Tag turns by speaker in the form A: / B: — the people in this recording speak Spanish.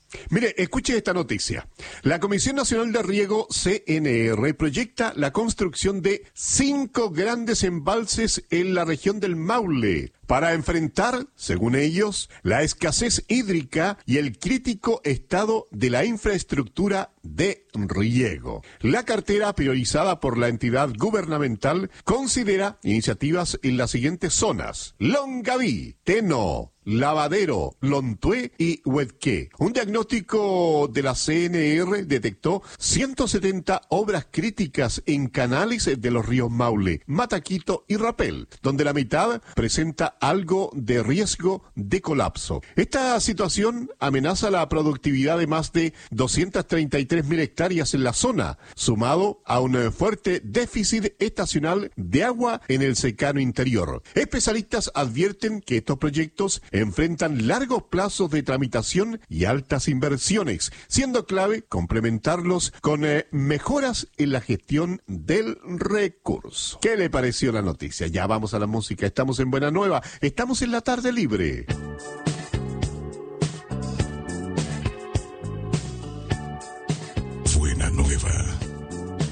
A: Mire, escuche esta noticia. La Comisión Nacional de Riego, CNR, proyecta la construcción de 5 grandes embalses en la región del Maule para enfrentar, según ellos, la escasez hídrica y el crítico estado de la infraestructura de riego. La cartera priorizada por la entidad gubernamental considera iniciativas en las siguientes zonas: Longaví, Teno, Lavadero, Lontué y Huedqué. Un diagnóstico de la CNR detectó 170 obras críticas en canales de los ríos Maule, Mataquito y Rapel, donde la mitad presenta algo de riesgo de colapso. Esta situación amenaza la productividad de más de 233.000 hectáreas en la zona, sumado a un fuerte déficit estacional de agua en el secano interior. Especialistas advierten que estos proyectos enfrentan largos plazos de tramitación y altas inversiones, siendo clave complementarlos con mejoras en la gestión del recurso. ¿Qué le pareció la noticia? Ya vamos a la música. Estamos en Buena Nueva. Estamos en la tarde libre.